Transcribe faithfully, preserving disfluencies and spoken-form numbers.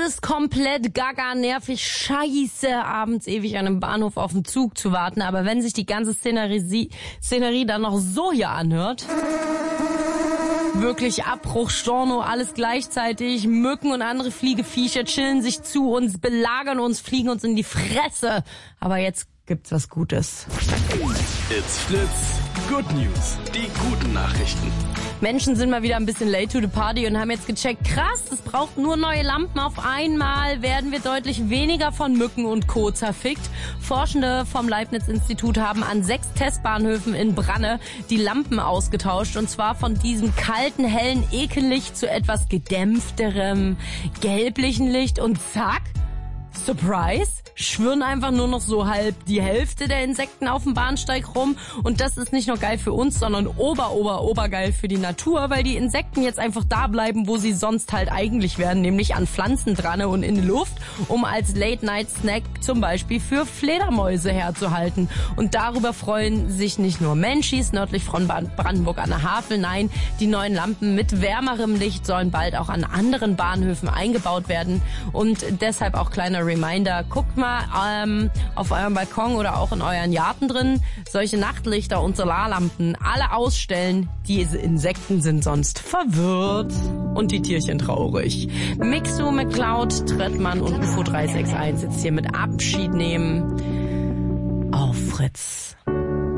ist komplett gaga, nervig, scheiße, abends ewig an einem Bahnhof auf den Zug zu warten. Aber wenn sich die ganze Szenerie, Szenerie dann noch so hier anhört, wirklich Abbruch, Storno, alles gleichzeitig, Mücken und andere Fliegeviecher chillen sich zu uns, belagern uns, fliegen uns in die Fresse. Aber jetzt gibt's was Gutes. It's Fritz. Good News. Die guten Nachrichten. Menschen sind mal wieder ein bisschen late to the party und haben jetzt gecheckt, krass, es braucht nur neue Lampen. Auf einmal werden wir deutlich weniger von Mücken und Co. zerfickt. Forschende vom Leibniz-Institut haben an sechs Testbahnhöfen in Branne die Lampen ausgetauscht. Und zwar von diesem kalten, hellen Ekellicht zu etwas gedämpfterem, gelblichen Licht. Und zack, Surprise, schwirren einfach nur noch so halb die Hälfte der Insekten auf dem Bahnsteig rum. Und das ist nicht nur geil für uns, sondern ober, ober, obergeil für die Natur, weil die Insekten jetzt einfach da bleiben, wo sie sonst halt eigentlich wären, nämlich an Pflanzen dran und in die Luft, um als Late-Night-Snack zum Beispiel für Fledermäuse herzuhalten. Und darüber freuen sich nicht nur Menschis nördlich von Brandenburg an der Havel, nein, die neuen Lampen mit wärmerem Licht sollen bald auch an anderen Bahnhöfen eingebaut werden. Und deshalb auch kleiner Reminder, guckt mal ähm, auf eurem Balkon oder auch in euren Garten drin, solche Nachtlichter und Solarlampen alle ausstellen. Diese Insekten sind sonst verwirrt und die Tierchen traurig. Mixo, McCloud, Trettmann und U F O drei sechs eins jetzt hier mit Abschied nehmen auf Fritz.